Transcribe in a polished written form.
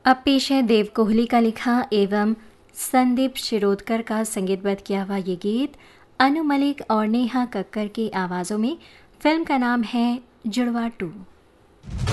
अब पेश है देव कोहली का लिखा एवं संदीप शिरोडकर का संगीतबद्ध किया हुआ ये गीत अनु मलिक और नेहा कक्कर की आवाज़ों में। फिल्म का नाम है जुड़वा 2।